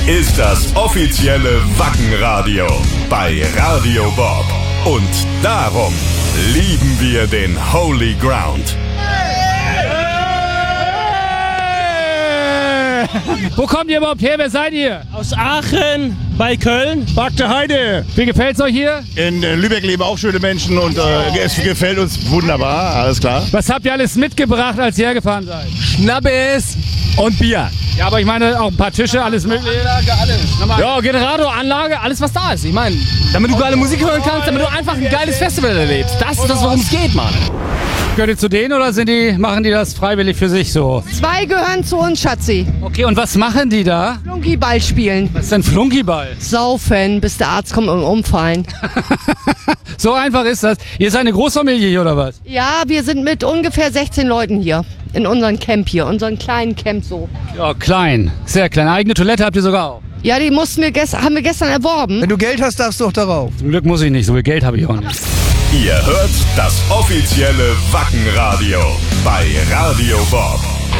ist das offizielle Wackenradio bei Radio Bob. Und darum lieben wir den Holy Ground. Wo kommt ihr überhaupt her? Wer seid ihr? Aus Aachen, bei Köln. Bagde Heide. Wie gefällt's euch hier? In Lübeck leben auch schöne Menschen und es gefällt uns wunderbar, alles klar. Was habt ihr alles mitgebracht, als ihr hergefahren seid? Schnappes und Bier. Ja, aber ich meine auch ein paar Tische, alles mögliche. Alles. Nochmal. Ja, Generator, Anlage, alles was da ist. Ich meine, damit du geile Musik hören kannst, damit du einfach ein geiles Festival erlebst. Das ist das, worum es geht, Mann. Gehört ihr zu denen oder machen die das freiwillig für sich so? 2 gehören zu uns, Schatzi. Okay, und was machen die da? Flunkyball spielen. Was ist denn Flunkyball? Saufen, bis der Arzt kommt und umfallen. So einfach ist das. Ihr seid eine Großfamilie hier oder was? Ja, wir sind mit ungefähr 16 Leuten hier. In unserem Camp hier, unseren kleinen Camp so. Ja, klein. Sehr klein. Eigene Toilette habt ihr sogar auch. Ja, die haben wir gestern erworben. Wenn du Geld hast, darfst du auch darauf. Zum Glück muss ich nicht, so viel Geld habe ich auch nicht. Ihr hört das offizielle Wackenradio bei Radio Bob.